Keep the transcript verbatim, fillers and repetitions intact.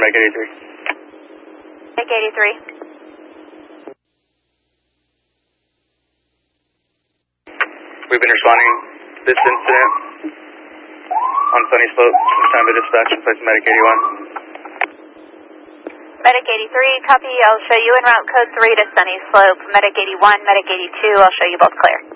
Medic eighty-three. Medic eighty-three. We've been responding to this incident on Sunny Slope. It's time to dispatch and place Medic eighty-one. Medic eighty-three, copy. I'll show you en route code three to Sunny Slope. Medic eighty-one, Medic eighty-two, I'll show you both clear.